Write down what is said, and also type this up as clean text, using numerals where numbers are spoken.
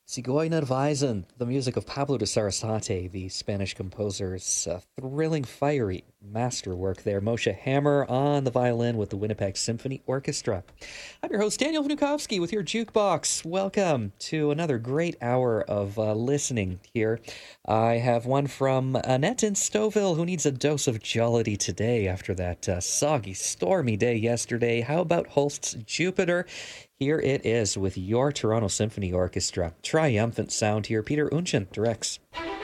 Sigeuner Weisen, the music of Pablo de Sarasate, the Spanish composer's thrilling, fiery masterwork there. Moshe Hammer on the violin with the Winnipeg Symphony Orchestra. I'm your host, Daniel Vnukovsky, with your Jukebox. Welcome to another great hour of listening here. I have one from Annette in Stouffville, who needs a dose of jollity today after that soggy, stormy day yesterday. How about Holst's Jupiter? Here it is with your Toronto Symphony Orchestra. Triumphant sound here. Peter Unchen directs.